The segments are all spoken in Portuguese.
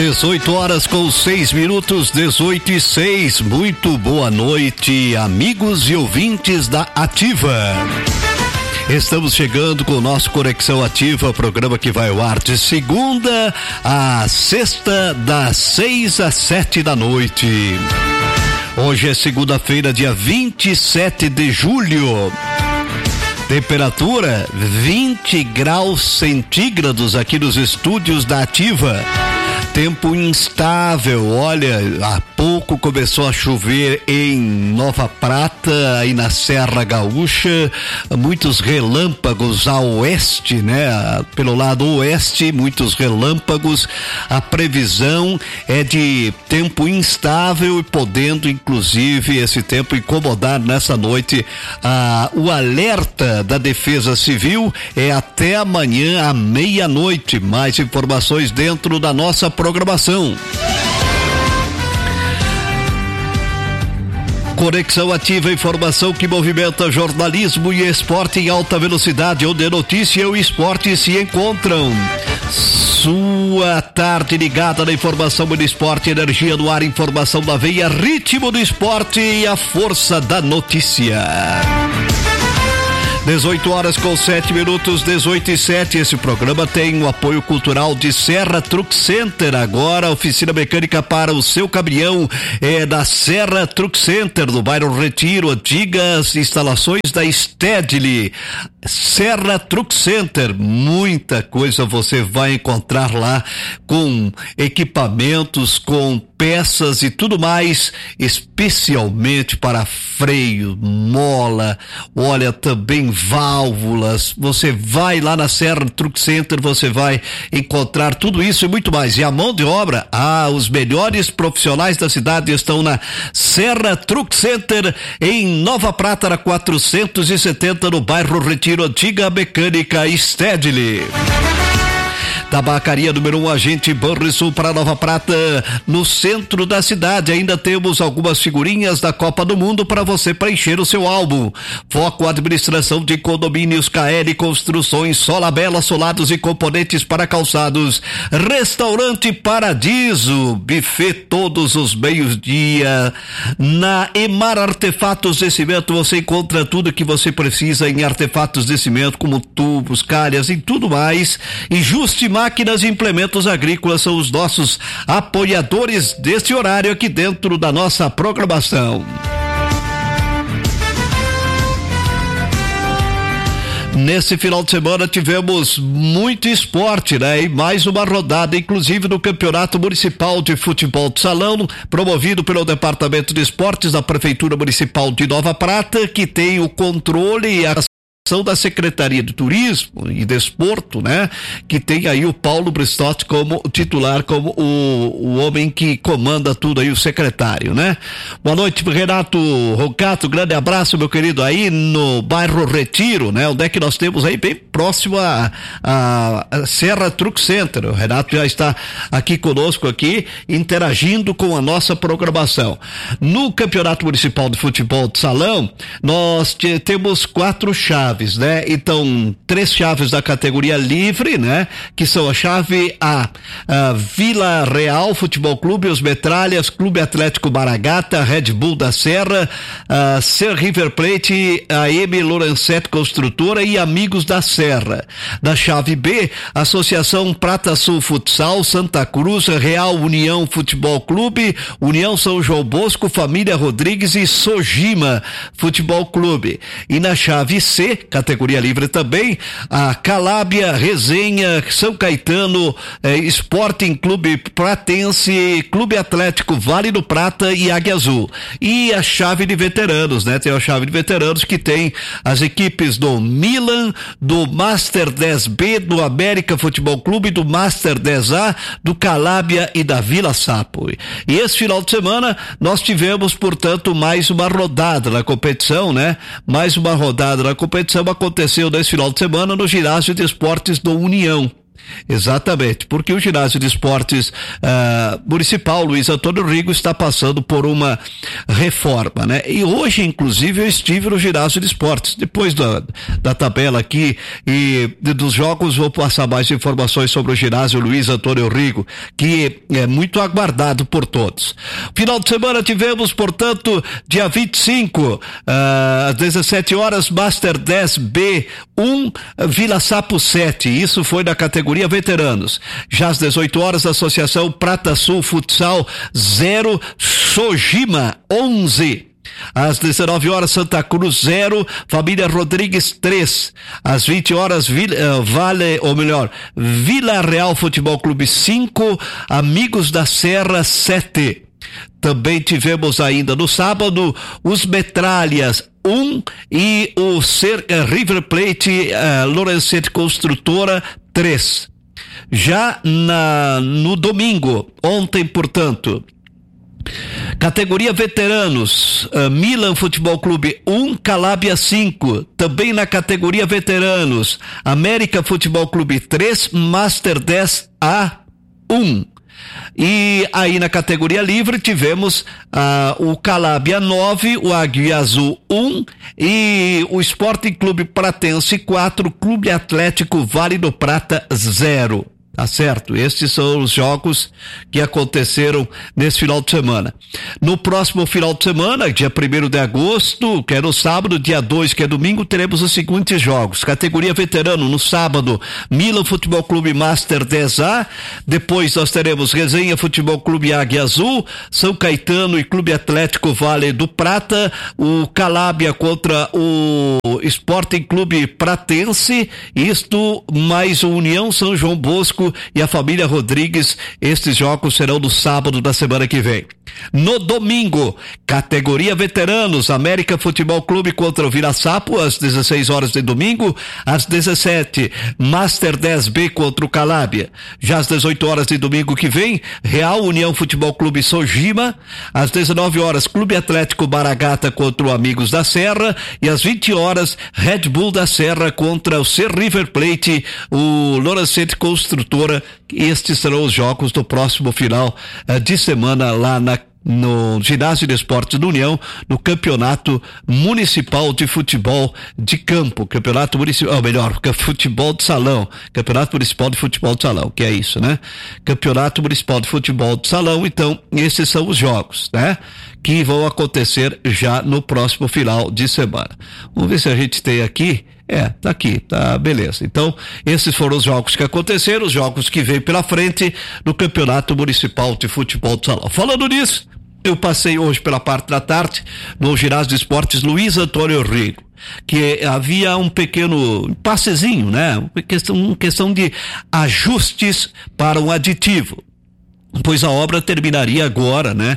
18h06, 18h06. Muito boa noite, amigos e ouvintes da Ativa. Estamos chegando com o nosso Conexão Ativa, programa que vai ao ar de segunda a sexta, das 6 às 7 da noite. Hoje é segunda-feira, dia 27 de julho. Temperatura 20 graus centígrados aqui nos estúdios da Ativa. Tempo instável, olha, há pouco começou a chover em Nova Prata, aí na Serra Gaúcha, muitos relâmpagos a oeste, né? Pelo lado oeste, muitos relâmpagos. A previsão é de tempo instável e podendo, inclusive, esse tempo incomodar nessa noite. O alerta da Defesa Civil é até amanhã à meia-noite. Mais informações dentro da nossa programação. Conexão Ativa, informação que movimenta jornalismo e esporte em alta velocidade, onde a notícia e o esporte se encontram. Sua tarde ligada na informação do esporte, energia no ar, informação da veia, ritmo do esporte e a força da notícia. 18h07, 18h07. Esse programa tem o apoio cultural de Serra Truck Center. Agora, oficina mecânica para o seu caminhão é da Serra Truck Center, no bairro Retiro, antigas instalações da Stedley. Serra Truck Center, muita coisa você vai encontrar lá, com equipamentos, com peças e tudo mais, especialmente para freio, mola, olha, também válvulas. Você vai lá na Serra Truck Center, você vai encontrar tudo isso e muito mais. E a mão de obra, os melhores profissionais da cidade estão na Serra Truck Center, em Nova Prata, na 470, no bairro Retiro, antiga mecânica Stedley. Tabacaria número 1, Agente Banrisul para Nova Prata, no centro da cidade. Ainda temos algumas figurinhas da Copa do Mundo para você preencher o seu álbum. Foco administração de condomínios, KL Construções, Solabela Solados e componentes para calçados. Restaurante Paradiso, buffet todos os meios-dia. Na Emar Artefatos de Cimento você encontra tudo que você precisa em artefatos de cimento, como tubos, calhas e tudo mais. E Justi Máquinas e Implementos Agrícolas são os nossos apoiadores deste horário aqui dentro da nossa programação. Nesse final de semana tivemos muito esporte, né? E mais uma rodada, inclusive no Campeonato Municipal de Futebol de Salão, promovido pelo Departamento de Esportes da Prefeitura Municipal de Nova Prata, que tem o controle e a da Secretaria de Turismo e Desporto, né? Que tem aí o Paulo Bristotti como titular, como o homem que comanda tudo aí, o secretário, né? Boa noite, Renato Roncato, grande abraço, meu querido, aí no bairro Retiro, né? Onde é que nós temos aí, bem próximo a Serra Truck Center. O Renato já está aqui conosco, aqui, interagindo com a nossa programação. No Campeonato Municipal de Futebol de Salão, nós temos 4 chaves, né? Então, 3 chaves da categoria livre, né? Que são a chave A, Vila Real Futebol Clube, os Metralhas, Clube Atlético Maragata, Red Bull da Serra, Ser River Plate, a M Lorenzetti Construtora e Amigos da Serra. Da chave B, Associação Prata Sul Futsal, Santa Cruz, Real União Futebol Clube, União São João Bosco, Família Rodrigues e Sojima Futebol Clube. E na chave C, categoria livre também, a Calábia, Resenha, São Caetano, Sporting Clube Pratense, Clube Atlético Vale do Prata e Águia Azul. E a chave de veteranos, né? Tem a chave de veteranos que tem as equipes do Milan, do Master 10B, do América Futebol Clube, do Master 10A, do Calábia e da Vila Sapo. E esse final de semana nós tivemos, portanto, mais uma rodada na competição, né? Mais uma rodada na competição aconteceu nesse final de semana no ginásio de esportes do União. Exatamente, porque o ginásio de esportes municipal Luiz Antônio Rigo está passando por uma reforma, né? E hoje, inclusive, eu estive no ginásio de esportes. Depois da tabela aqui e dos jogos, vou passar mais informações sobre o ginásio Luiz Antônio Rigo, que é muito aguardado por todos. Final de semana tivemos, portanto, dia 25, às 17 horas, Master 10B1, Vila Sapo 7. Isso foi na categoria veteranos. Já às 18 horas, Associação Prata Sul Futsal 0, Sojima 11. Às 19 horas, Santa Cruz 0, Família Rodrigues 3. Às 20 horas, Vila Real Futebol Clube 5, Amigos da Serra 7. Também tivemos ainda no sábado os Metralhas 1 e o River Plate Lourenço Construtora 3. Já no domingo, ontem, portanto, categoria veteranos, Milan Futebol Clube 1, Calábia 5. Também na categoria veteranos, América Futebol Clube 3, Master 10A 1. E aí na categoria livre tivemos o Calábia 9, o Águia Azul 1 e o Sporting Clube Pratense 4, Clube Atlético Vale do Prata 0. Tá certo? Estes são os jogos que aconteceram nesse final de semana. No próximo final de semana, dia 1º de agosto, que é no sábado, dia 2, que é domingo, teremos os seguintes jogos. Categoria veterano, no sábado, Milan Futebol Clube Master 10A. Depois nós teremos Resenha Futebol Clube Águia Azul, São Caetano e Clube Atlético Vale do Prata, o Calábia contra o Sporting Clube Pratense, isto mais o União São João Bosco e a Família Rodrigues. Estes jogos serão no sábado da semana que vem. No domingo, categoria veteranos, América Futebol Clube contra o Vila Sapo, às 16 horas de domingo. Às 17, Master 10B contra o Calábia. Já às 18 horas de domingo que vem, Real União Futebol Clube Sojima. Às 19 horas, Clube Atlético Baragata contra o Amigos da Serra. E às 20 horas, Red Bull da Serra contra o River Plate, o Lourenço Construtora. Estes serão os jogos do próximo final de semana lá no Ginásio de Esportes da União, no Campeonato Municipal de Futebol de Campo, Campeonato Municipal, ou melhor, Futebol de Salão, Campeonato Municipal de Futebol de Salão, que é isso, né? Campeonato Municipal de Futebol de Salão. Então, esses são os jogos, né? Que vão acontecer já no próximo final de semana. Vamos ver se a gente tem aqui. Tá aqui, tá, beleza. Então, esses foram os jogos que aconteceram, os jogos que veio pela frente no Campeonato Municipal de Futebol de Salão. Falando nisso, eu passei hoje pela parte da tarde no Ginásio de Esportes Luiz Antônio Rigo, que havia um pequeno passezinho, né? Questão de ajustes para um aditivo. Pois a obra terminaria agora, né?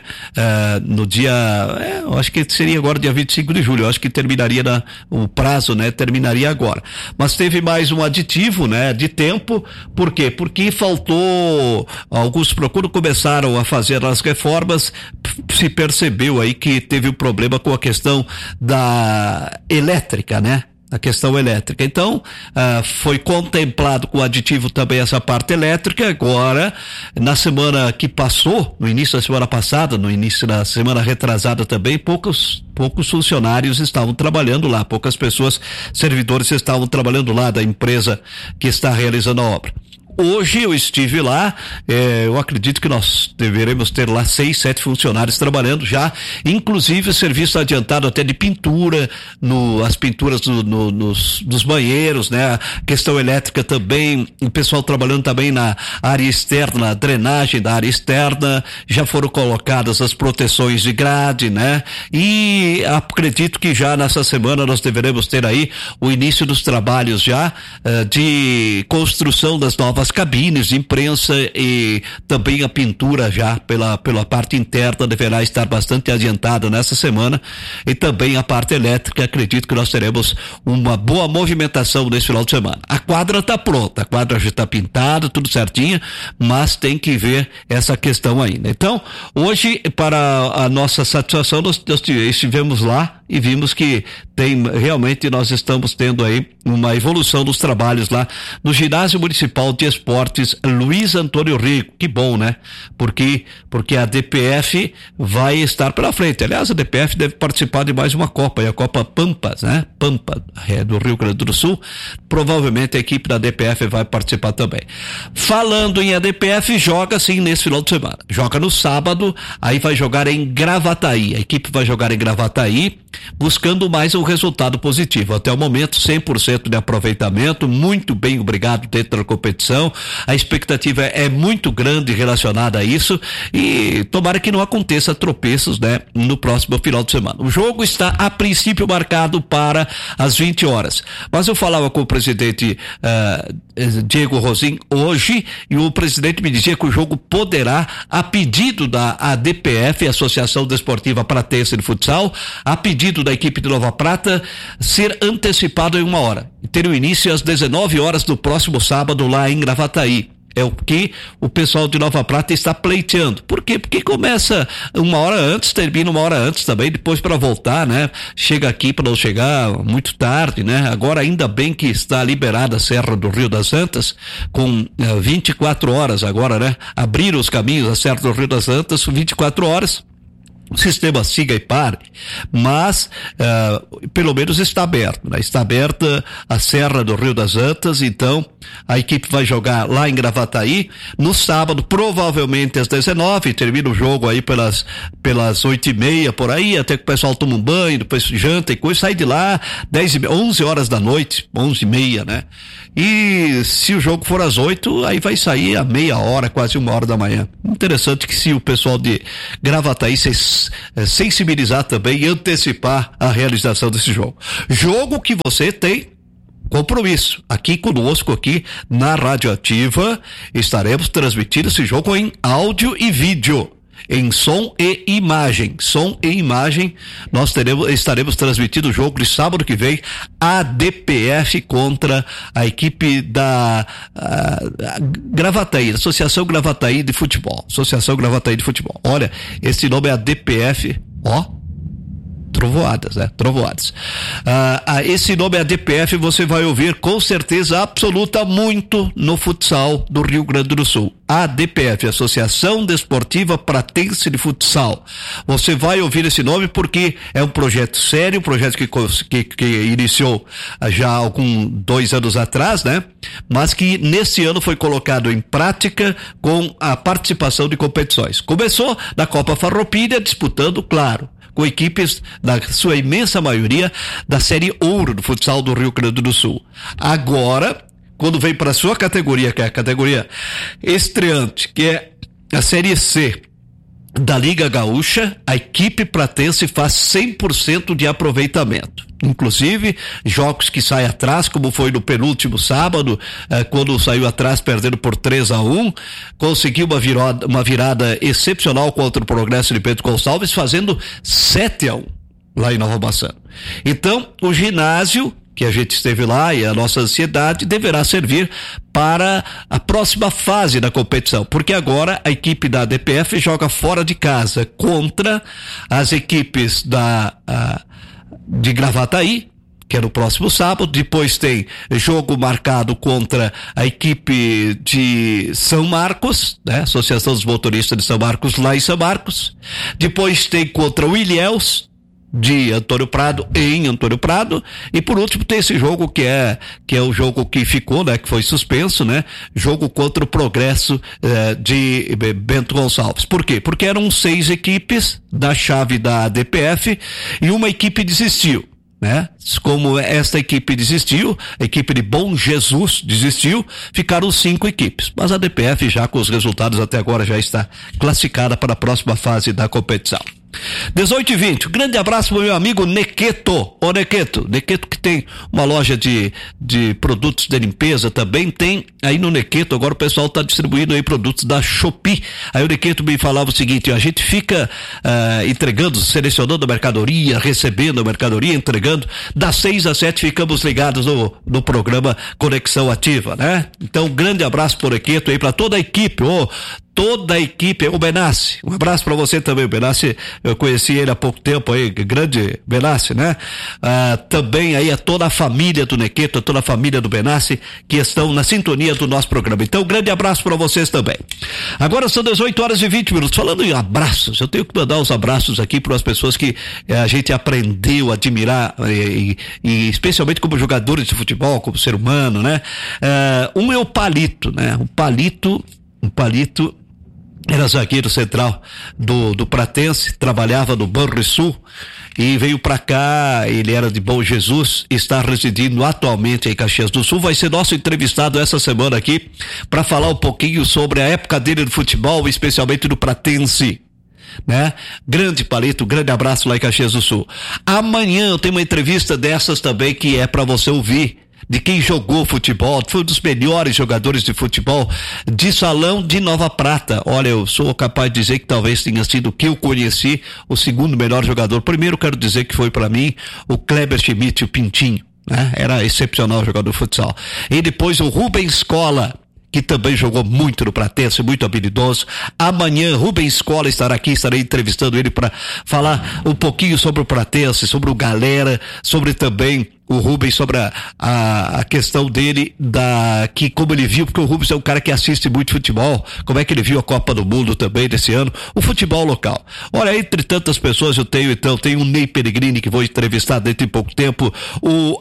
No dia, eu acho que seria agora dia 25 de julho, eu acho que terminaria o prazo, né? Terminaria agora. Mas teve mais um aditivo, né? De tempo, por quê? Porque faltou, quando começaram a fazer as reformas, se percebeu aí que teve um problema com a questão da elétrica, né? A questão elétrica. Então, foi contemplado com aditivo também essa parte elétrica. Agora, na semana que passou, no início da semana passada, no início da semana retrasada também, poucos funcionários estavam trabalhando lá, poucas pessoas, servidores estavam trabalhando lá da empresa que está realizando a obra. Hoje eu estive lá, eu acredito que nós deveremos ter lá 6, 7 funcionários trabalhando já, inclusive serviço adiantado até de pintura, as pinturas nos banheiros, né? Questão elétrica também, o pessoal trabalhando também na área externa, a drenagem da área externa, já foram colocadas as proteções de grade, né? E acredito que já nessa semana nós deveremos ter aí o início dos trabalhos já de construção das novas cabines de imprensa e também a pintura já pela parte interna deverá estar bastante adiantada nessa semana, e também a parte elétrica. Acredito que nós teremos uma boa movimentação nesse final de semana. A quadra está pronta, a quadra já está pintada, tudo certinho, mas tem que ver essa questão ainda. Então, hoje, para a nossa satisfação, nós estivemos lá e vimos que realmente nós estamos tendo aí uma evolução dos trabalhos lá no Ginásio Municipal de Esportes Luiz Antônio Rico. Que bom, né? Porque a DPF vai estar pela frente. Aliás, a DPF deve participar de mais uma Copa, e a Copa Pampas, né? Pampa, do Rio Grande do Sul. Provavelmente a equipe da DPF vai participar também. Falando em ADPF, joga sim nesse final de semana. Joga no sábado, aí vai jogar em Gravataí. A equipe vai jogar em Gravataí, buscando mais um resultado positivo. Até o momento, 100% de aproveitamento, muito bem, obrigado, dentro da competição. A expectativa é muito grande relacionada a isso, e tomara que não aconteça tropeços, né, no próximo final de semana. O jogo está a princípio marcado para as 20 horas, mas eu falava com o presidente Diego Rosim hoje, e o presidente me dizia que o jogo poderá, a pedido da ADPF, Associação Desportiva Pratense de Futsal, a pedido da equipe de Nova Prata, ser antecipado em 1 hora e ter o início às 19 horas do próximo sábado lá em Gravataí. É o que o pessoal de Nova Prata está pleiteando. Por quê? Porque começa 1 hora antes, termina 1 hora antes também, depois para voltar, né? Chega aqui para não chegar muito tarde, né? Agora ainda bem que está liberada a Serra do Rio das Antas, com 24 horas agora, né? Abriram os caminhos da Serra do Rio das Antas, 24 horas. O sistema siga e pare, mas pelo menos está aberto, né? Está aberta a Serra do Rio das Antas, então a equipe vai jogar lá em Gravataí no sábado, provavelmente às 19, termina o jogo aí pelas 8h30 por aí, até que o pessoal toma um banho, depois janta e coisa, sai de lá 11 horas da noite, 11h30, né? E se o jogo for às 8, aí vai sair a meia hora, quase 1 hora da manhã. Interessante que se o pessoal de Gravataí sensibilizar também e antecipar a realização desse jogo. Jogo que você tem compromisso. Aqui conosco, aqui na Rádio Ativa, estaremos transmitindo esse jogo em áudio e vídeo, em som e imagem. Som e imagem, nós estaremos transmitindo o jogo de sábado que vem, ADPF contra a equipe da Gravataí, Associação Gravataí de Futebol. Associação Gravataí de Futebol. Olha, esse nome é ADPF, ó. Trovoadas, né? Trovoadas. Esse nome ADPF você vai ouvir com certeza absoluta muito no futsal do Rio Grande do Sul. ADPF, Associação Desportiva Pratense de Futsal. Você vai ouvir esse nome porque é um projeto sério, um projeto que iniciou já há 2 anos atrás, né? Mas que nesse ano foi colocado em prática com a participação de competições. Começou na Copa Farroupilha, disputando, claro, com equipes, na sua imensa maioria, da Série Ouro do futsal do Rio Grande do Sul. Agora, quando vem para a sua categoria, que é a categoria estreante, que é a Série C da Liga Gaúcha, a equipe pratense faz 100% de aproveitamento. Inclusive, jogos que saem atrás, como foi no penúltimo sábado, quando saiu atrás perdendo por 3-1, conseguiu uma virada excepcional contra o Progresso de Pedro Gonçalves, fazendo 7-1 lá em Nova Maçã. Então, o ginásio que a gente esteve lá e a nossa ansiedade deverá servir para a próxima fase da competição, porque agora a equipe da ADPF joga fora de casa contra as equipes de Gravataí, que é no próximo sábado. Depois tem jogo marcado contra a equipe de São Marcos, né? Associação dos Motoristas de São Marcos, lá em São Marcos. Depois tem contra o Ilhéus de Antônio Prado, em Antônio Prado, e por último tem esse jogo que é o jogo que ficou, né, que foi suspenso, né, jogo contra o Progresso de Bento Gonçalves. Por quê? Porque eram 6 equipes da chave da ADPF e uma equipe desistiu, né? Como esta equipe desistiu, a equipe de Bom Jesus desistiu, ficaram 5 equipes, mas a ADPF já com os resultados até agora já está classificada para a próxima fase da competição. 18h20, grande abraço pro meu amigo Nequeto. Ô Nequeto que tem uma loja de produtos de limpeza também, tem aí no Nequeto. Agora o pessoal tá distribuindo aí produtos da Shopee. Aí o Nequeto me falava o seguinte: a gente fica entregando, selecionando a mercadoria, recebendo a mercadoria, entregando, das 6 às 7 ficamos ligados no programa Conexão Ativa, né? Então grande abraço pro Nequeto aí, pra toda a equipe. toda a equipe, o Benassi, um abraço para você também, o Benassi, eu conheci ele há pouco tempo aí, grande Benassi, né? Também aí a toda a família do Nequeto, toda a família do Benassi, que estão na sintonia do nosso programa. Então, um grande abraço para vocês também. Agora são 18h20. Falando em abraços, eu tenho que mandar os abraços aqui para as pessoas que a gente aprendeu a admirar, e especialmente como jogadores de futebol, como ser humano, né? Um é o Palito, né? O Palito era zagueiro central do Pratense, trabalhava no Banrisul e veio pra cá. Ele era de Bom Jesus, está residindo atualmente em Caxias do Sul. Vai ser nosso entrevistado essa semana aqui para falar um pouquinho sobre a época dele no futebol, especialmente do Pratense, né? Grande Palito, grande abraço lá em Caxias do Sul. Amanhã eu tenho uma entrevista dessas também que é para você ouvir, de quem jogou futebol, foi um dos melhores jogadores de futebol de salão de Nova Prata. Olha, eu sou capaz de dizer que talvez tenha sido o que eu conheci o segundo melhor jogador. Primeiro quero dizer que foi para mim o Kleber Schmidt, o Pintinho, né? Era excepcional jogador de futsal. E depois o Rubens Scola, que também jogou muito no Pratense, muito habilidoso. Amanhã, Rubens Scola estará aqui, estarei entrevistando ele para falar um pouquinho sobre o Pratense, sobre o Galera, sobre também o Rubens, sobre a questão dele, como ele viu, porque o Rubens é um cara que assiste muito futebol, como é que ele viu a Copa do Mundo também desse ano, o futebol local. Olha, entre tantas pessoas eu tenho o Ney Pellegrini, que vou entrevistar dentro de pouco tempo, o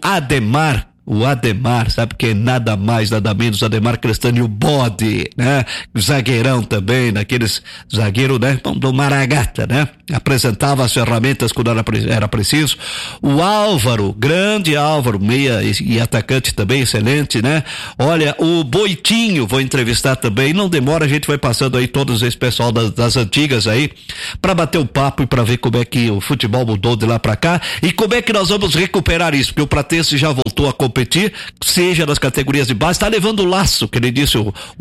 Ademar, sabe que é nada mais, nada menos, Ademar Crestani, o Bode, né? Zagueirão também, naqueles zagueiro, né? Do Maragata, né? Apresentava as ferramentas quando era preciso. O Álvaro, grande Álvaro, meia e atacante também, excelente, né? Olha, o Boitinho, vou entrevistar também, não demora, a gente vai passando aí todos esse pessoal das antigas aí, pra bater um papo e pra ver como é que o futebol mudou de lá pra cá e como é que nós vamos recuperar isso, porque o Pratense já voltou a competir, seja nas categorias de base, tá levando o laço, que ele disse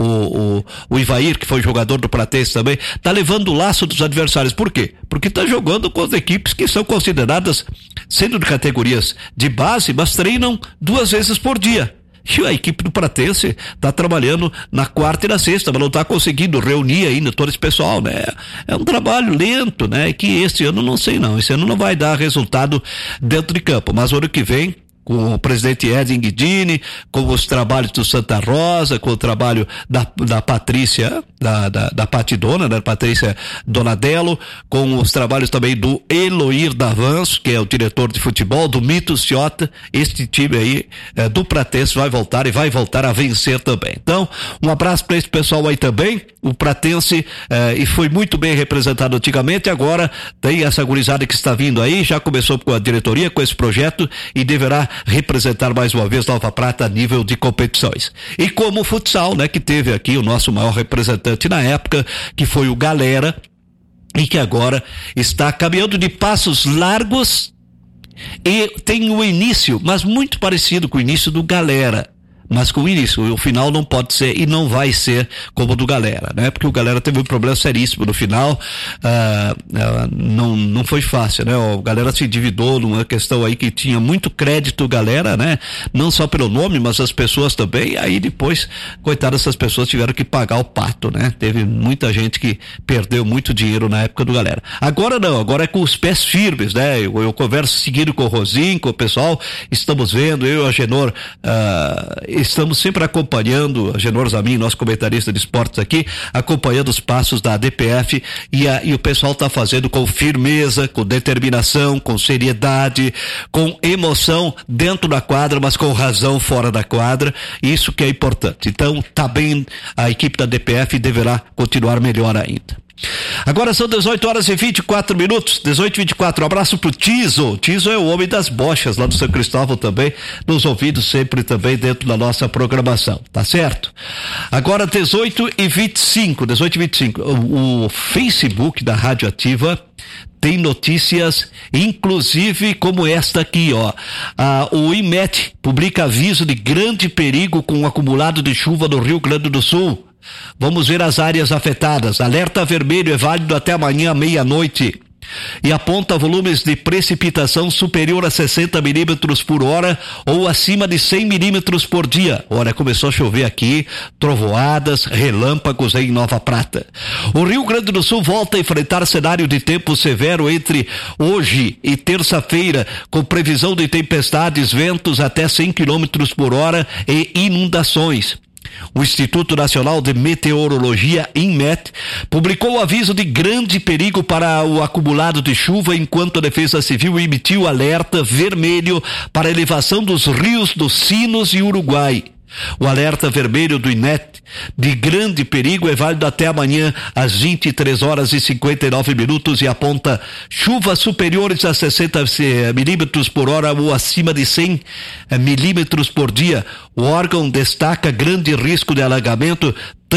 o Ivair, que foi jogador do Pratense também, tá levando o laço dos adversários. Por quê? Porque tá jogando com as equipes que são consideradas, sendo de categorias de base, mas treinam 2 vezes por dia. E a equipe do Pratense tá trabalhando na quarta e na sexta, mas não tá conseguindo reunir ainda todo esse pessoal, né? É um trabalho lento, né? Que esse ano não sei não, esse ano não vai dar resultado dentro de campo, mas o ano que vem, com o presidente Edin Guidini, com os trabalhos do Santa Rosa, com o trabalho da Patrícia, da Patidona, da Patrícia Donadello, com os trabalhos também do Eloir Davanço, que é o diretor de futebol, do Mito Ciota. Este time aí do Pratense vai voltar a vencer também. Então, um abraço para esse pessoal aí também. O Pratense e foi muito bem representado antigamente, agora tem essa gurizada que está vindo aí, já começou com a diretoria, com esse projeto e deverá representar mais uma vez Nova Prata a nível de competições. E como o futsal, né, que teve aqui o nosso maior representante na época, que foi o Galera, e que agora está caminhando de passos largos e tem o início, mas muito parecido com o início do Galera. Mas com o início, o final não pode ser e não vai ser como o do Galera, né? Porque o Galera teve um problema seríssimo no final, não foi fácil, né? O Galera se endividou numa questão aí que tinha muito crédito, Galera, né? Não só pelo nome, mas as pessoas também, aí depois, coitadas, essas pessoas tiveram que pagar o pato, né? Teve muita gente que perdeu muito dinheiro na época do Galera. Agora não, agora é com os pés firmes, né? Eu converso seguindo com o Rosinho, com o pessoal, estamos vendo, eu e a Genor, estamos sempre acompanhando, a Genor Zamin, nosso comentarista de esportes aqui, acompanhando os passos da DPF e o pessoal está fazendo com firmeza, com determinação, com seriedade, com emoção dentro da quadra, mas com razão fora da quadra, isso que é importante. Então, tá bem, a equipe da DPF deverá continuar melhor ainda. Agora são 18h24, 18h24, um abraço pro Tiso. Tiso é o homem das bochas lá do São Cristóvão também, nos ouvidos sempre também dentro da nossa programação, tá certo? Agora 18h25, o Facebook da Rádio Ativa tem notícias, inclusive como esta aqui, ó. O IMET publica aviso de grande perigo com o acumulado de chuva no Rio Grande do Sul. Vamos ver as áreas afetadas. Alerta vermelho é válido até amanhã à meia-noite. e aponta volumes de precipitação superior a 60 milímetros por hora ou acima de 100 milímetros por dia. Olha, começou a chover aqui, trovoadas, relâmpagos em Nova Prata. O Rio Grande do Sul volta a enfrentar cenário de tempo severo entre hoje e terça-feira, com previsão de tempestades, ventos até 100 quilômetros por hora e inundações. O Instituto Nacional de Meteorologia, INMET, publicou o aviso de grande perigo para o acumulado de chuva, enquanto a Defesa Civil emitiu alerta vermelho para a elevação dos rios dos Sinos e Uruguai. O alerta vermelho do INMET de grande perigo é válido até amanhã às 23 horas e 59 minutos e aponta chuvas superiores a 60 milímetros por hora ou acima de 100 milímetros por dia. O órgão destaca grande risco de alagamento,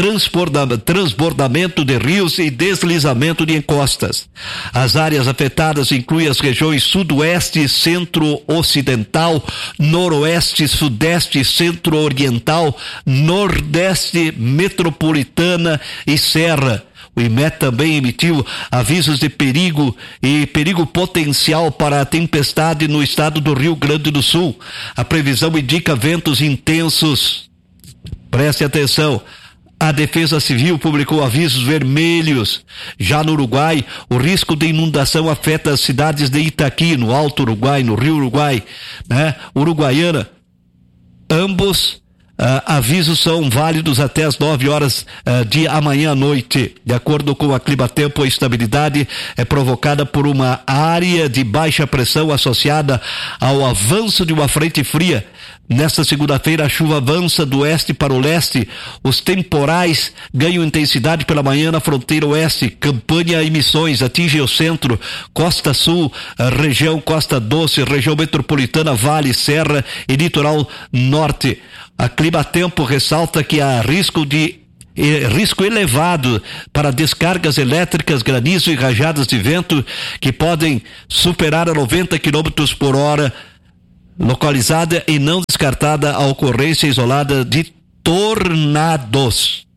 transbordamento de rios e deslizamento de encostas. As áreas afetadas incluem as regiões sudoeste, centro-ocidental, noroeste, sudeste, centro-oriental, nordeste, metropolitana e serra. O INMET também emitiu avisos de perigo e perigo potencial para a tempestade no estado do Rio Grande do Sul. A previsão indica ventos intensos. Preste atenção. A Defesa Civil publicou avisos vermelhos. Já no Uruguai, o risco de inundação afeta as cidades de Itaqui, no Alto Uruguai, no Rio Uruguai, Uruguaiana. Ambos avisos são válidos até as 9 horas de amanhã à noite. De acordo com a Climatempo, a instabilidade é provocada por uma área de baixa pressão associada ao avanço de uma frente fria. Nesta segunda-feira, a chuva avança do oeste para o leste. Os temporais ganham intensidade pela manhã na fronteira oeste. Campanha e Missões atingem o centro, Costa Sul, região Costa Doce, região metropolitana, Vale, Serra e litoral norte. A Climatempo ressalta que há risco elevado para descargas elétricas, granizo e rajadas de vento que podem superar a 90 quilômetros por hora, localizada e não descartada a ocorrência isolada de tornados.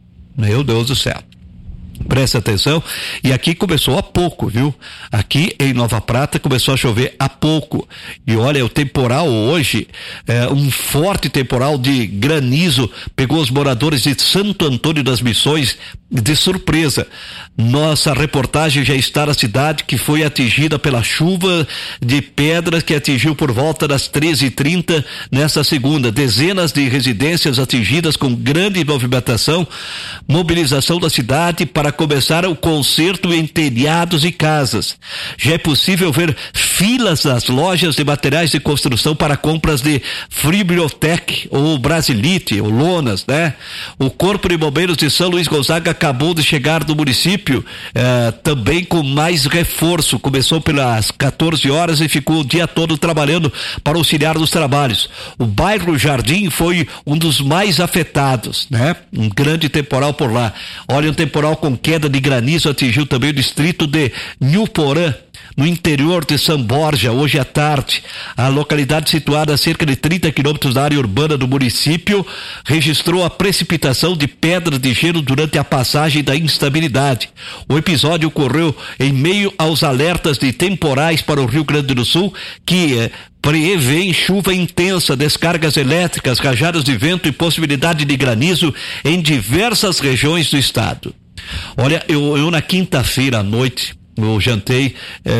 Meu Deus do céu. Preste atenção, e aqui começou há pouco, viu? Aqui em Nova Prata começou a chover há pouco. E olha, o temporal hoje, um forte temporal de granizo, pegou os moradores de Santo Antônio das Missões de surpresa. Nossa reportagem já está na cidade, que foi atingida pela chuva de pedras que atingiu por volta das 13h30 nesta segunda. Dezenas de residências atingidas com grande movimentação, mobilização da cidade para começar o conserto em telhados e casas. Já é possível ver filas nas lojas de materiais de construção para compras de Fribiotec ou Brasilite ou lonas, né? O Corpo de Bombeiros de São Luís Gonzaga acabou de chegar no município, também com mais reforço. Começou pelas 14 horas e ficou o dia todo trabalhando para auxiliar nos trabalhos. O bairro Jardim foi um dos mais afetados, né? Um grande temporal por lá. Olha, um temporal com queda de granizo atingiu também o distrito de Nhuporã, no interior de São Borja, hoje à tarde. A localidade, situada a cerca de 30 quilômetros da área urbana do município, registrou a precipitação de pedras de gelo durante a passagem da instabilidade. O episódio ocorreu em meio aos alertas de temporais para o Rio Grande do Sul, que prevêem chuva intensa, descargas elétricas, rajadas de vento e possibilidade de granizo em diversas regiões do estado. Olha, eu na quinta-feira à noite, eu jantei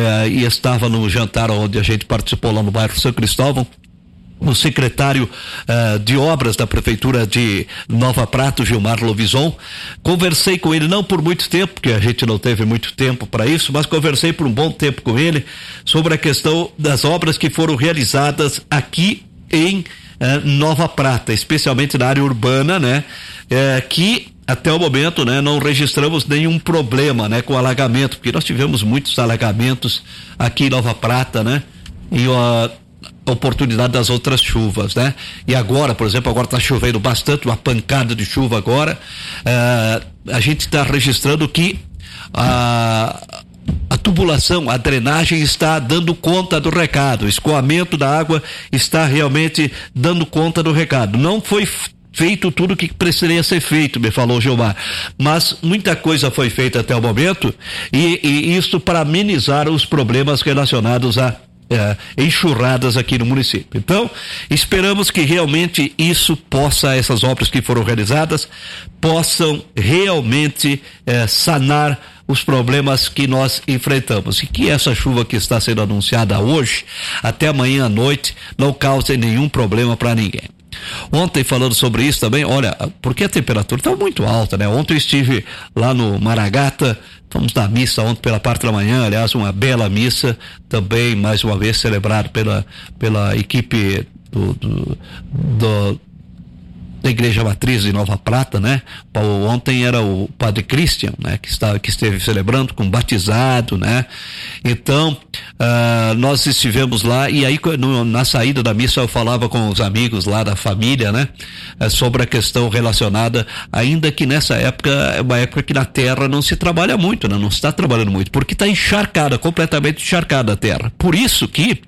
e estava no jantar onde a gente participou lá no bairro São Cristóvão. O secretário de obras da prefeitura de Nova Prata, Gilmar Lovison, conversei com ele, não por muito tempo, porque a gente não teve muito tempo para isso, mas conversei por um bom tempo com ele sobre a questão das obras que foram realizadas aqui em Nova Prata, especialmente na área urbana, né? Que até o momento, né, não registramos nenhum problema, né, com alagamento, porque nós tivemos muitos alagamentos aqui em Nova Prata, né? E a oportunidade das outras chuvas, né? E agora, por exemplo, agora está chovendo bastante, uma pancada de chuva agora. A gente está registrando que a tubulação, a drenagem está dando conta do recado, o escoamento da água está realmente dando conta do recado. Não foi feito tudo que precisaria ser feito, me falou o Gilmar. Mas muita coisa foi feita até o momento e isso para amenizar os problemas relacionados a enxurradas aqui no município. Então, esperamos que realmente essas obras que foram realizadas possam realmente sanar os problemas que nós enfrentamos e que essa chuva que está sendo anunciada hoje, até amanhã à noite, não cause nenhum problema para ninguém. Ontem falando sobre isso também, olha, porque a temperatura está muito alta, né? Ontem eu estive lá no Maragata, fomos na missa ontem pela parte da manhã, aliás, uma bela missa, também mais uma vez celebrado pela equipe da Igreja Matriz de Nova Prata, né? Ontem era o Padre Christian, né? Que esteve celebrando com batizado, né? Então, nós estivemos lá e aí na saída da missa eu falava com os amigos lá da família, né? Sobre a questão relacionada, ainda que nessa época, é uma época que na terra não se trabalha muito, né? Não se está trabalhando muito, porque está encharcada, completamente encharcada a terra. Por isso que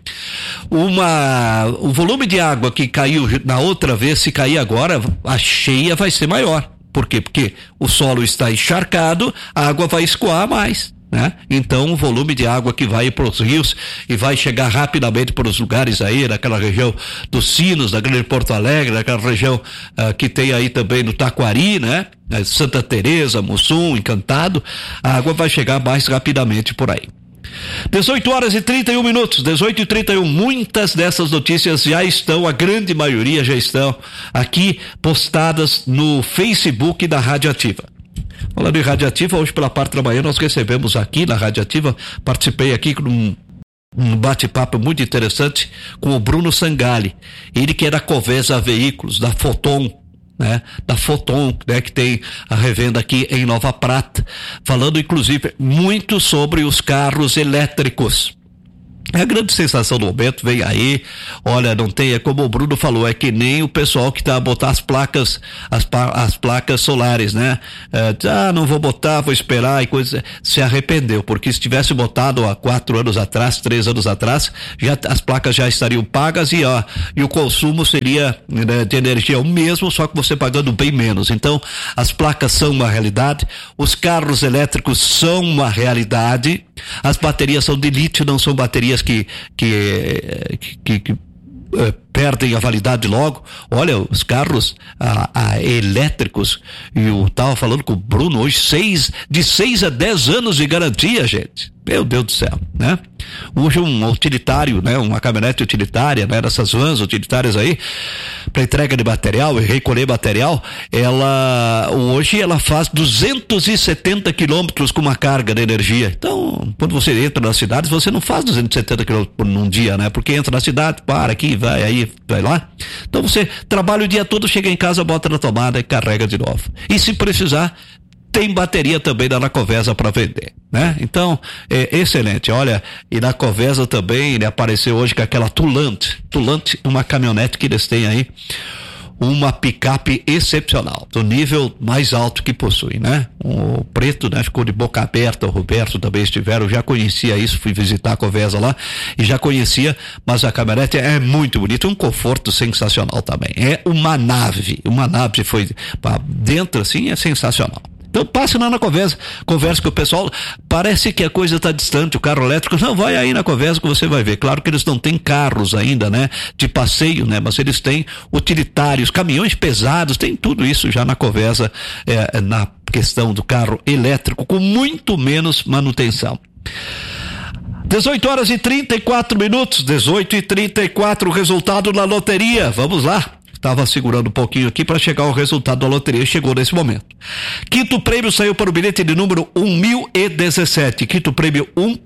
o volume de água que caiu na outra vez, se cair agora, a cheia vai ser maior. Por quê? Porque o solo está encharcado, a água vai escoar mais, né? Então o volume de água que vai para os rios e vai chegar rapidamente para os lugares aí, naquela região dos Sinos, da Grande Porto Alegre, naquela região que tem aí também no Taquari, né? Santa Teresa, Mussum, Encantado, a água vai chegar mais rapidamente por aí. 18h31, 18h31, muitas dessas notícias já estão, a grande maioria já estão aqui postadas no Facebook da Rádio Ativa. Falando em Rádio Ativa, hoje pela parte da manhã nós recebemos aqui na Rádio Ativa, participei aqui com um bate-papo muito interessante com o Bruno Sangali, ele que é da Covesa Veículos, da Foton, né? Da Foton, né? Que tem a revenda aqui em Nova Prata, falando inclusive muito sobre os carros elétricos. A grande sensação do momento vem aí, olha, não tem, é como o Bruno falou, é que nem o pessoal que tá a botar as placas solares, né? Não vou botar, vou esperar e coisa, se arrependeu, porque se tivesse botado há 4 anos atrás, 3 anos atrás, as placas já estariam pagas e o consumo seria, né, de energia o mesmo, só que você pagando bem menos. Então, as placas são uma realidade, os carros elétricos são uma realidade, as baterias são de lítio, não são baterias que perdem a validade logo. Olha, os carros elétricos, e eu tava falando com o Bruno hoje, de 6 a 10 anos de garantia, gente. Meu Deus do céu, né? Hoje um utilitário, né? Uma caminhonete utilitária, né? Dessas vans utilitárias aí, para entrega de material e recolher material, hoje ela faz 270 quilômetros com uma carga de energia. Então, quando você entra nas cidades, você não faz 270 quilômetros num dia, né? Porque entra na cidade, para aqui, vai lá. Então você trabalha o dia todo, chega em casa, bota na tomada e carrega de novo. E se precisar, tem bateria também da Nacovesa para vender, né? Então, é excelente. Olha, e na Covesa também, ele apareceu hoje com aquela Tulante, uma caminhonete que eles têm aí, uma picape excepcional, do nível mais alto que possui, né? O preto, né? Ficou de boca aberta, o Roberto também estiveram, já conhecia isso, fui visitar a Covesa lá e já conhecia, mas a caminhonete é muito bonita, um conforto sensacional também, é uma nave foi pra dentro assim, é sensacional. Então passe lá na Covesa, converse com o pessoal, parece que a coisa está distante, o carro elétrico, não, vai aí na Covesa que você vai ver. Claro que eles não têm carros ainda, né, de passeio, né, mas eles têm utilitários, caminhões pesados, tem tudo isso já na Covesa, na questão do carro elétrico, com muito menos manutenção. 18h34, 18h34, o resultado da loteria, vamos lá. Estava segurando um pouquinho aqui para chegar ao resultado da loteria, chegou nesse momento. Quinto prêmio saiu para o bilhete de número 1017, quinto prêmio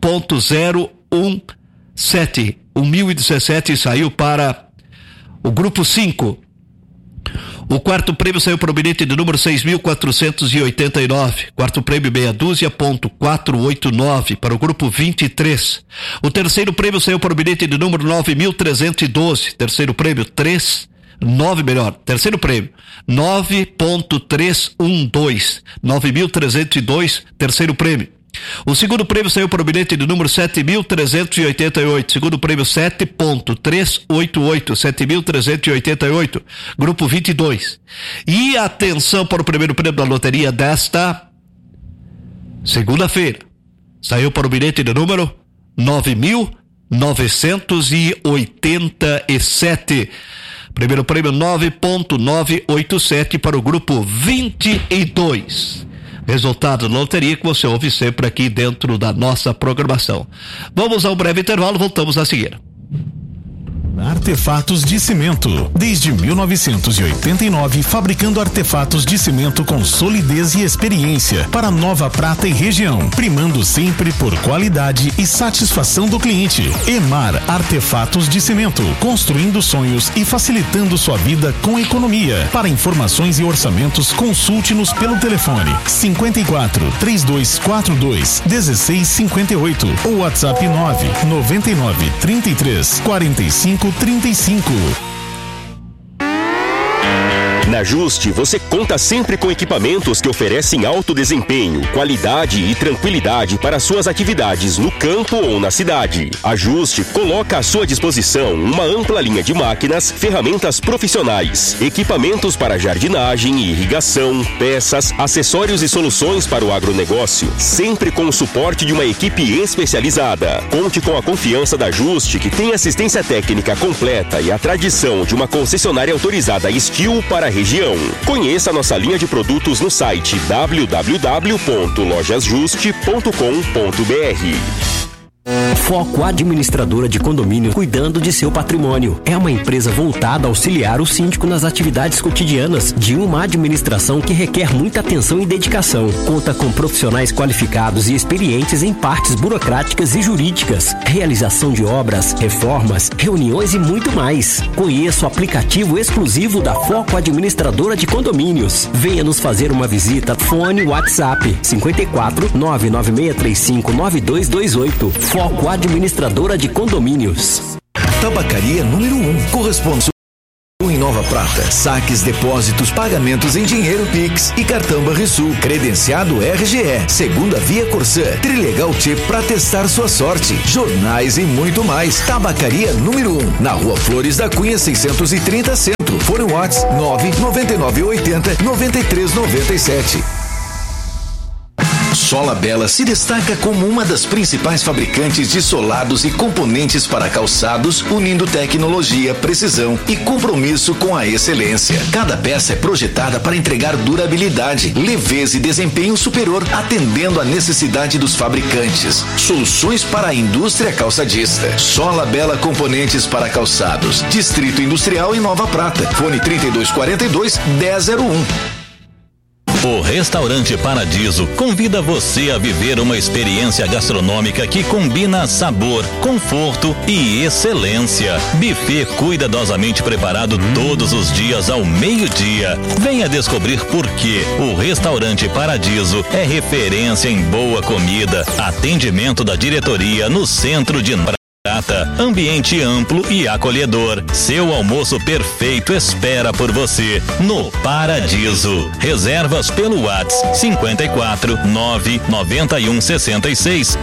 1.017, 1017 saiu para o grupo 5. O quarto prêmio saiu para o bilhete de número 6.489, quarto prêmio meia dúzia, ponto 489 para o grupo 23. O terceiro prêmio saiu para o bilhete de número 9.312, terceiro prêmio terceiro prêmio 9.312, 9.302, terceiro prêmio. O segundo prêmio saiu para o bilhete de número 7.388. Segundo prêmio 7.388. 7.388. Grupo 22. E atenção para o primeiro prêmio da loteria desta segunda-feira. Saiu para o bilhete de número 9.987. Primeiro prêmio 9.987 para o grupo 22. Resultado da loteria que você ouve sempre aqui dentro da nossa programação. Vamos a um breve intervalo, voltamos a seguir. Artefatos de Cimento. Desde 1989, fabricando artefatos de cimento com solidez e experiência para Nova Prata e região, primando sempre por qualidade e satisfação do cliente. Emar Artefatos de Cimento, construindo sonhos e facilitando sua vida com economia. Para informações e orçamentos, consulte-nos pelo telefone 54 3242 1658 ou WhatsApp 999 33 45 35. Na Juste, você conta sempre com equipamentos que oferecem alto desempenho, qualidade e tranquilidade para suas atividades no campo ou na cidade. A Juste coloca à sua disposição uma ampla linha de máquinas, ferramentas profissionais, equipamentos para jardinagem e irrigação, peças, acessórios e soluções para o agronegócio, sempre com o suporte de uma equipe especializada. Conte com a confiança da Juste, que tem assistência técnica completa e a tradição de uma concessionária autorizada Estil para a região. Conheça nossa linha de produtos no site www.lojasjuste.com.br. Foco Administradora de Condomínio, cuidando de seu patrimônio. É uma empresa voltada a auxiliar o síndico nas atividades cotidianas de uma administração que requer muita atenção e dedicação. Conta com profissionais qualificados e experientes em partes burocráticas e jurídicas, realização de obras, reformas, reuniões e muito mais. Conheça o aplicativo exclusivo da Foco Administradora de Condomínios. Venha nos fazer uma visita. Fone WhatsApp 54 99635 9228. Foco Administradora de Condomínios. Tabacaria número 1. Corresponde em Nova Prata. Saques, depósitos, pagamentos em dinheiro Pix e cartão Banrisul. Credenciado RGE. Segunda Via Corsã. Trilegal T para testar sua sorte. Jornais e muito mais. Tabacaria número 1. Na Rua Flores da Cunha 630 Centro. Fone WhatsApp 99980 9397. Sola Bela se destaca como uma das principais fabricantes de solados e componentes para calçados, unindo tecnologia, precisão e compromisso com a excelência. Cada peça é projetada para entregar durabilidade, leveza e desempenho superior, atendendo à necessidade dos fabricantes. Soluções para a indústria calçadista. Sola Bela Componentes para Calçados. Distrito Industrial em Nova Prata. Fone 3242 1001. O Restaurante Paradiso convida você a viver uma experiência gastronômica que combina sabor, conforto e excelência. Buffet cuidadosamente preparado todos os dias ao meio-dia. Venha descobrir por que o Restaurante Paradiso é referência em boa comida, atendimento da diretoria no centro de Prata, ambiente amplo e acolhedor. Seu almoço perfeito espera por você no Paradiso. Reservas pelo WhatsApp 54 991 66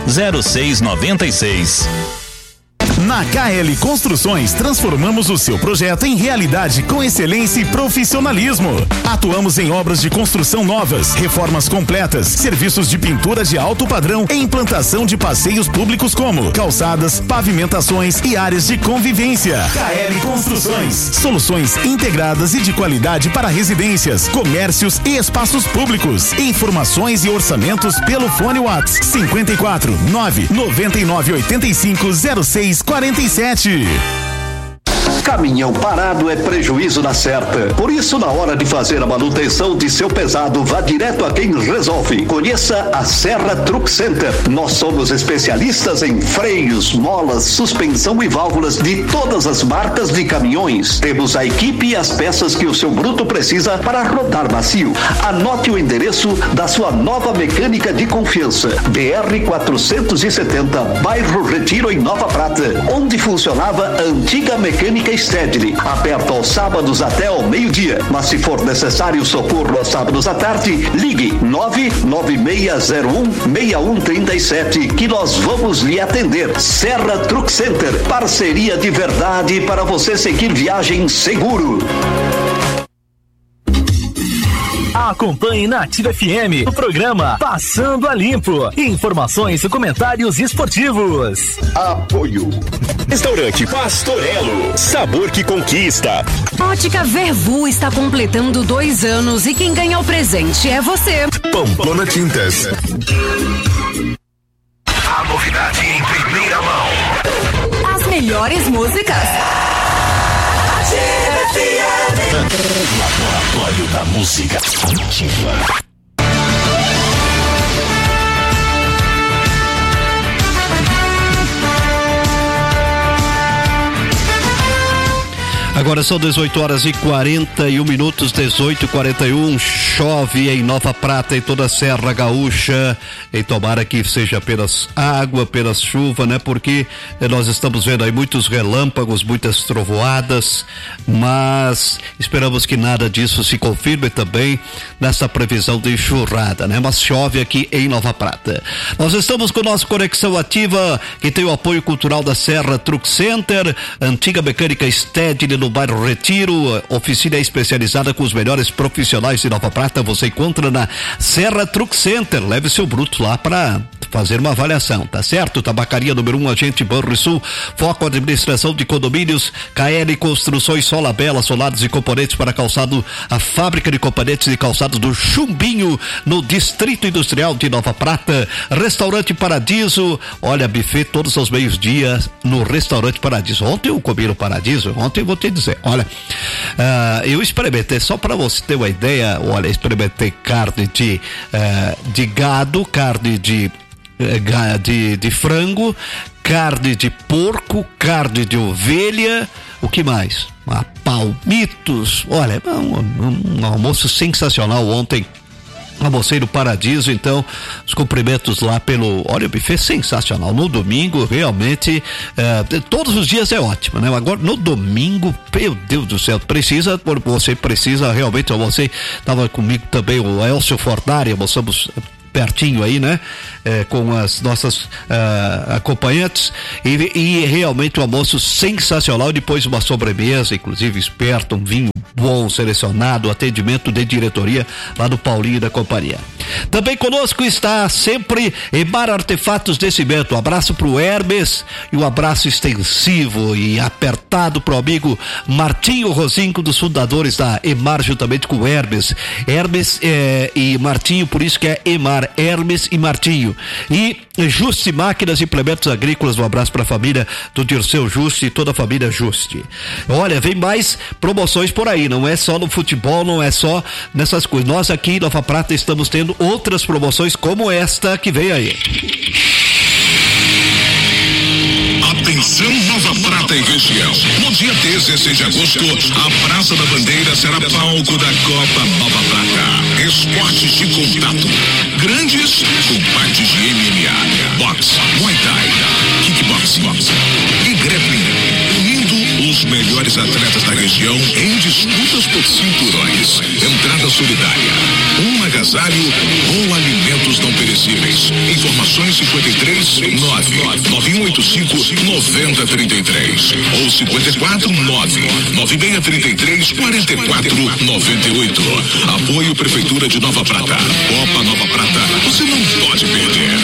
0696. Na KL Construções, transformamos o seu projeto em realidade com excelência e profissionalismo. Atuamos em obras de construção novas, reformas completas, serviços de pintura de alto padrão e implantação de passeios públicos como calçadas, pavimentações e áreas de convivência. KL Construções, soluções integradas e de qualidade para residências, comércios e espaços públicos. Informações e orçamentos pelo fone WhatsApp 54 999 85 06 47. Caminhão parado é prejuízo na certa. Por isso, na hora de fazer a manutenção de seu pesado, vá direto a quem resolve. Conheça a Serra Truck Center. Nós somos especialistas em freios, molas, suspensão e válvulas de todas as marcas de caminhões. Temos a equipe e as peças que o seu bruto precisa para rodar macio. Anote o endereço da sua nova mecânica de confiança. BR 470, bairro Retiro, em Nova Prata, onde funcionava a antiga mecânica Stedley, aberto aos sábados até ao meio-dia. Mas se for necessário socorro aos sábados à tarde, ligue 99601-6137 que nós vamos lhe atender. Serra Truck Center, parceria de verdade para você seguir viagem seguro. Acompanhe na Ativa FM o programa Passando a Limpo. Informações e comentários esportivos. Apoio. Restaurante Pastorello, sabor que conquista. Ótica Vervu está completando 2 anos e quem ganha o presente é você. Pamplona Tintas. A novidade em primeira mão. As melhores músicas. Laboratório da Música Ativa. Agora são 18h41, 18h41. Chove em Nova Prata, em toda a Serra Gaúcha. E tomara que seja apenas água, apenas chuva, né? Porque nós estamos vendo aí muitos relâmpagos, muitas trovoadas, mas esperamos que nada disso se confirme também nessa previsão de enxurrada, né? Mas chove aqui em Nova Prata. Nós estamos com o nosso Conexão Ativa, que tem o apoio cultural da Serra Truck Center, antiga mecânica Stedley, no bairro Retiro, oficina especializada com os melhores profissionais de Nova Prata. Você encontra na Serra Truck Center. Leve seu bruto lá para fazer uma avaliação, tá certo? Tabacaria número 1, Agente Banrisul, foco administração de condomínios, KL Construções, Solabela, solados e componentes para calçado, a fábrica de componentes e calçados do Chumbinho, no Distrito Industrial de Nova Prata. Restaurante Paradiso, olha, buffet todos os meios-dias no Restaurante Paradiso. Ontem eu comi no Paradiso, ontem eu vou te dizer, olha, eu experimentei, só para você ter uma ideia, olha, experimentei carne de gado, carne de frango, carne de porco, carne de ovelha, o que mais? Palmitos, olha, um almoço sensacional ontem. Almocei no Paradiso, então os cumprimentos lá olha, o buffet sensacional. No domingo, realmente, todos os dias é ótimo, né? Agora, no domingo, meu Deus do céu, você precisa realmente, você estava comigo também, o Elcio Fornari, almoçamos pertinho aí, né? Com as nossas acompanhantes e realmente um almoço sensacional, depois uma sobremesa, inclusive esperto, um vinho bom, selecionado, atendimento de diretoria lá do Paulinho da companhia. Também conosco está sempre Emar Artefatos de Cimento. Um abraço pro Hermes e um abraço extensivo e apertado pro amigo Martinho Rosinco, dos fundadores da Emar, juntamente com o Hermes e Martinho, por isso que é Emar, Hermes e Martinho. E Juste Máquinas e Implementos Agrícolas, um abraço pra família do Dirceu Juste e toda a família Juste. Olha, vem mais promoções por aí, não é só no futebol, não é só nessas coisas. Nós aqui em Nova Prata estamos tendo outras promoções como esta que vem aí. Atenção Nova Prata e região. No dia 16 de agosto, a Praça da Bandeira será palco da Copa Nova Prata. Esportes de contato. Grandes combates de MMA, boxe, Muay Thai, kickboxing e grappling. Unindo os melhores atletas da região em disputas por cinturões. Entrada solidária. Um agasalho ou alimentos não perecíveis. Informações 53 9185 9033 ou 54 9633 4498. Apoio Prefeitura de Nova Prata. Copa Nova Prata, você não pode perder.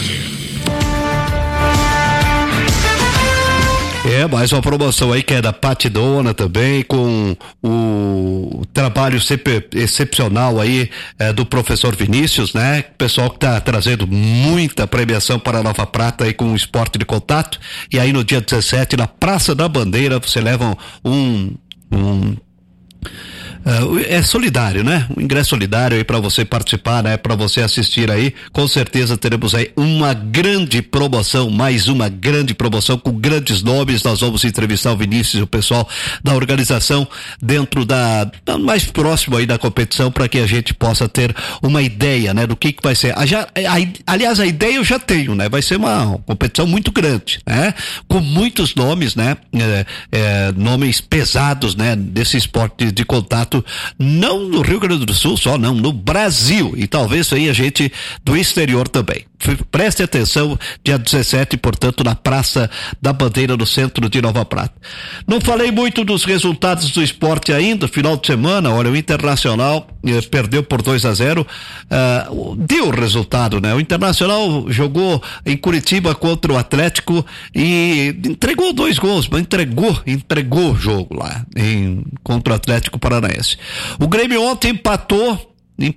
Mais uma promoção aí que é da Patidona também, com o trabalho sempre excepcional aí do professor Vinícius, né? Pessoal que tá trazendo muita premiação para a Nova Prata aí com o esporte de contato. E aí no dia 17, na Praça da Bandeira, você leva É solidário, né? Um ingresso solidário aí para você participar, né? Para você assistir aí. Com certeza teremos aí uma grande promoção, mais uma grande promoção com grandes nomes. Nós vamos entrevistar o Vinícius e o pessoal da organização dentro da mais próximo aí da competição, para que a gente possa ter uma ideia, né? Do que vai ser. Aliás, a ideia eu já tenho, né? Vai ser uma competição muito grande, né? Com muitos nomes, né? Nomes pesados, né? Desse esporte de contato, não no Rio Grande do Sul só, não, no Brasil, e talvez aí a gente do exterior também. Preste atenção, dia 17, portanto, na Praça da Bandeira, no centro de Nova Prata. Não falei muito dos resultados do esporte ainda, final de semana, olha, o Internacional perdeu por 2-0, deu o resultado, né? O Internacional jogou em Curitiba contra o Atlético e entregou 2 gols, mas entregou o jogo lá contra o Atlético Paranaense. O Grêmio ontem empatou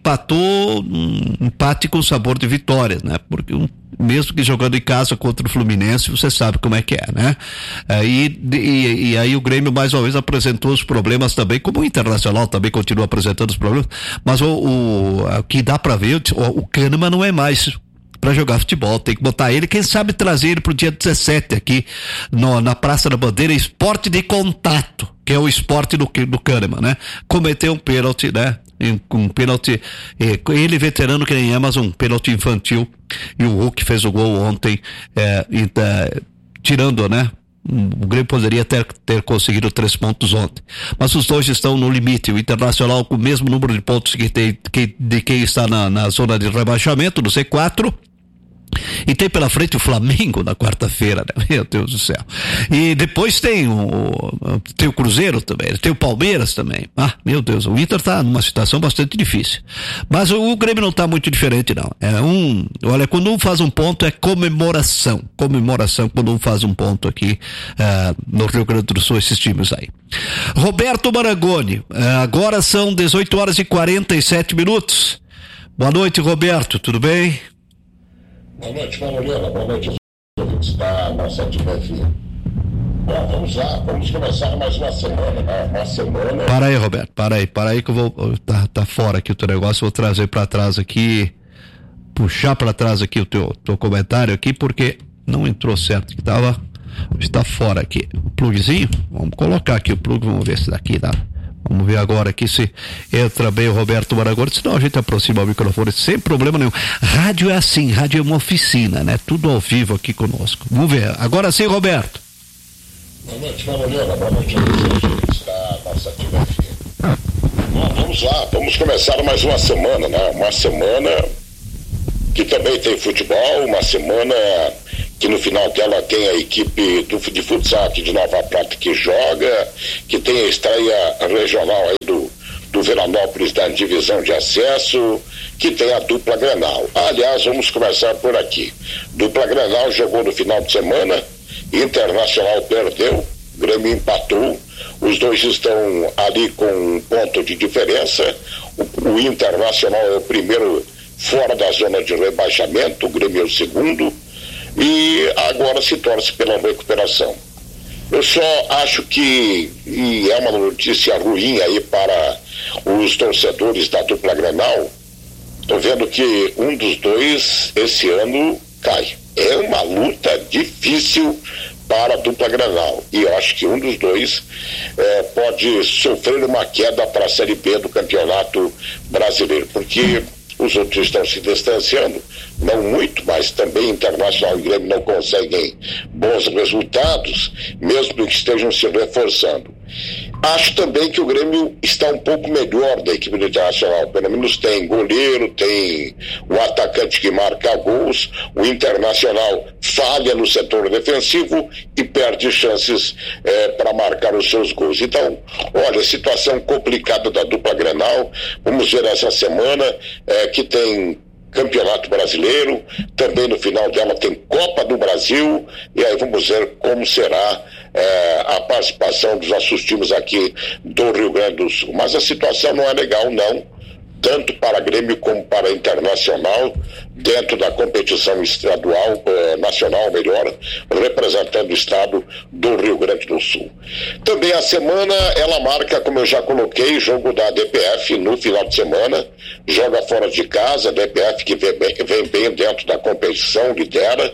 um empate com sabor de vitória, né? Porque mesmo que jogando em casa contra o Fluminense, você sabe como é que é, né? E aí o Grêmio mais uma vez apresentou os problemas também, como o Internacional também continua apresentando os problemas, mas o que dá pra ver, o Kahneman não é mais para jogar futebol, tem que botar ele, quem sabe trazer ele pro dia 17 aqui na Praça da Bandeira, esporte de contato, que é o esporte do Kahneman, né? Cometeu um pênalti, né? Um pênalti, ele veterano que nem é, mas um pênalti infantil, e o Hulk fez o gol ontem, tirando, né? O Grêmio poderia ter conseguido 3 pontos ontem, mas os dois estão no limite. O Internacional com o mesmo número de pontos de quem está na zona de rebaixamento, no C4, e tem pela frente o Flamengo na quarta-feira, né? Meu Deus do céu. E depois tem o Cruzeiro também, tem o Palmeiras também. Meu Deus, o Inter tá numa situação bastante difícil. Mas o Grêmio não tá muito diferente, não. Olha, quando um faz um ponto é comemoração quando um faz um ponto aqui no Rio Grande do Sul, esses times aí. Roberto Marangoni, agora são 18h47. Boa noite, Roberto, tudo bem? Boa noite, Carolina. Boa noite, ouvintes da nossa FM. Bom, vamos lá. Vamos começar mais uma semana, né? Uma semana... Para aí, Roberto. Para aí que eu vou... Tá fora aqui o teu negócio. Eu vou trazer para trás aqui... Puxar para trás aqui o teu comentário aqui, porque não entrou certo. Que está fora aqui. O plugzinho? Vamos colocar aqui o plug. Vamos ver se daqui dá... Vamos ver agora aqui se entra bem o Roberto Marangoni, senão a gente aproxima o microfone sem problema nenhum. Rádio é assim, rádio é uma oficina, né? Tudo ao vivo aqui conosco. Vamos ver, agora sim, Roberto. Boa noite, Carolina. Boa noite a todos da nossa atividade. Bom, vamos lá, vamos começar mais uma semana, né? Uma semana que também tem futebol, uma semana que no final dela tem a equipe de futsal aqui de Nova Prata que joga, que tem a estreia regional aí do Veranópolis da divisão de acesso, que tem a dupla Grenal. Aliás, vamos começar por aqui. Dupla Grenal jogou no final de semana, Internacional perdeu, Grêmio empatou, os dois estão ali com um ponto de diferença. O Internacional é o primeiro fora da zona de rebaixamento, o Grêmio é o segundo, e agora se torce pela recuperação. Eu só acho que, e é uma notícia ruim aí para os torcedores da dupla Grenal, estou vendo que um dos dois esse ano cai. É uma luta difícil para a dupla Grenal, e eu acho que um dos dois pode sofrer uma queda para a Série B do Campeonato Brasileiro, porque os outros estão se distanciando, não muito, mas também Internacional e Grêmio não conseguem bons resultados, mesmo que estejam se reforçando. Acho também que o Grêmio está um pouco melhor da equipe do Internacional, pelo menos tem goleiro, tem o atacante que marca gols, o Internacional falha no setor defensivo e perde chances para marcar os seus gols. Então, olha, situação complicada da dupla Grenal. Vamos ver essa semana que tem Campeonato Brasileiro, também no final dela tem Copa do Brasil, e aí vamos ver como será a participação dos nossos times aqui do Rio Grande do Sul. Mas a situação não é legal, não, tanto para Grêmio como para Internacional, dentro da competição estadual, nacional melhor, representando o estado do Rio Grande do Sul. Também a semana, ela marca, como eu já coloquei, jogo da DPF no final de semana, joga fora de casa, DPF que vem bem dentro da competição, lidera,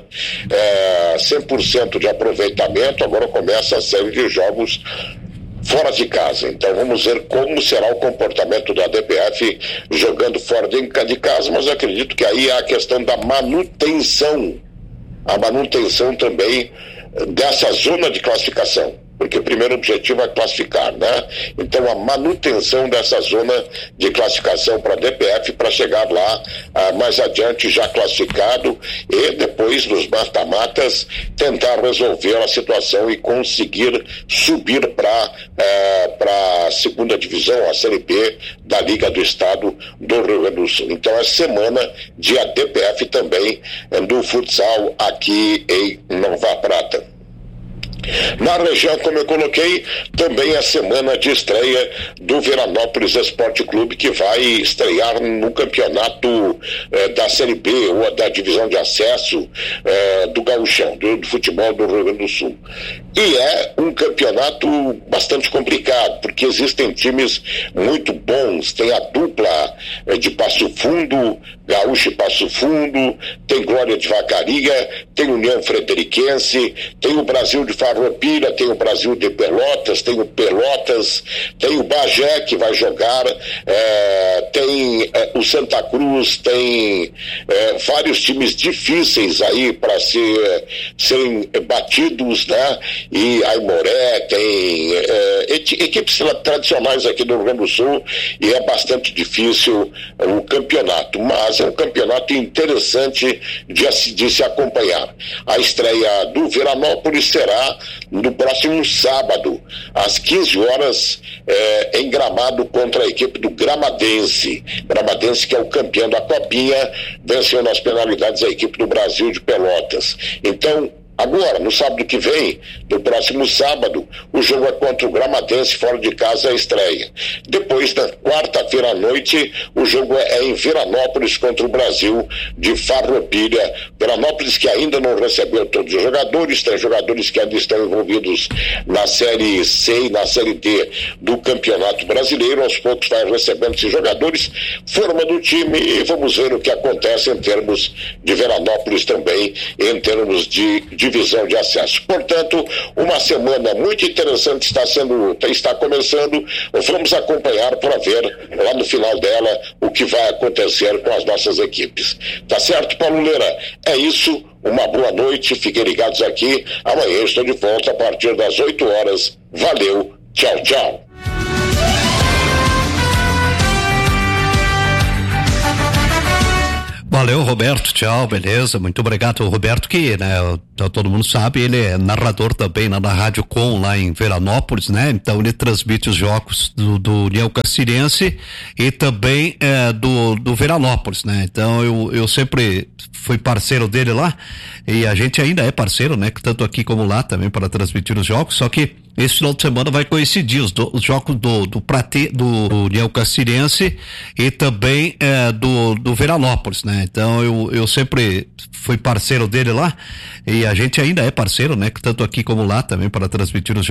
100% de aproveitamento, agora começa a série de jogos fora de casa. Então vamos ver como será o comportamento da DPF jogando fora de casa, mas eu acredito que aí há a questão da manutenção, a manutenção também dessa zona de classificação, porque o primeiro objetivo é classificar, né? Então a manutenção dessa zona de classificação para a DPF, para chegar lá mais adiante já classificado, e depois nos mata-matas tentar resolver a situação e conseguir subir para a segunda divisão, a Série B da Liga do Estado do Rio Grande do Sul. Então é semana de a DPF também do futsal aqui em Nova Prata. Na região, como eu coloquei, também a semana de estreia do Veranópolis Esporte Clube, que vai estrear no campeonato da Série B ou da divisão de acesso do Gauchão, do futebol do Rio Grande do Sul. E é um campeonato bastante complicado, porque existem times muito bons, tem a dupla de Passo Fundo, Gaúcho e Passo Fundo, tem Glória de Vacaria, tem União Frederiquense, tem o Brasil de Farroupilha, tem o Brasil de Pelotas, tem o Pelotas, tem o Bagé que vai jogar, tem o Santa Cruz, tem vários times difíceis aí para serem batidos, né? E Aimoré, tem equipes tradicionais aqui do Rio Grande do Sul, e é bastante difícil o campeonato, mas é um campeonato interessante de se acompanhar. A estreia do Veranópolis será no próximo sábado, às 15 horas, em Gramado, contra a equipe do Gramadense. Gramadense, que é o campeão da Copinha, venceu nas penalidades a equipe do Brasil de Pelotas. Então, agora, no sábado que vem, no próximo sábado, o jogo é contra o Gramadense, fora de casa, a estreia. Depois, na quarta-feira à noite, o jogo é em Veranópolis contra o Brasil de Farroupilha. Veranópolis que ainda não recebeu todos os jogadores, tem jogadores que ainda estão envolvidos na Série C e na Série D do Campeonato Brasileiro. Aos poucos vai recebendo esses jogadores, formando o time, e vamos ver o que acontece em termos de Veranópolis também, em termos de divisão de acesso. Portanto, uma semana muito interessante está começando. Vamos acompanhar para ver lá no final dela o que vai acontecer com as nossas equipes. Tá certo, Paulo Leira? É isso. Uma boa noite. Fiquem ligados aqui. Amanhã estou de volta a partir das 8 horas. Valeu. Tchau, tchau. Valeu, Roberto, tchau, beleza, muito obrigado, Roberto, que, né, todo mundo sabe, ele é narrador também na Rádio Com, lá em Veranópolis, né, então ele transmite os jogos do União Castiriense e também do Veranópolis, né, então eu sempre fui parceiro dele lá, e a gente ainda é parceiro, né, tanto aqui como lá também para transmitir os jogos, só que esse final de semana vai coincidir os jogos do União Castiriense e também do Veranópolis, né? Então eu sempre fui parceiro dele lá, e a gente ainda é parceiro, né? Tanto aqui como lá também para transmitir os jogos.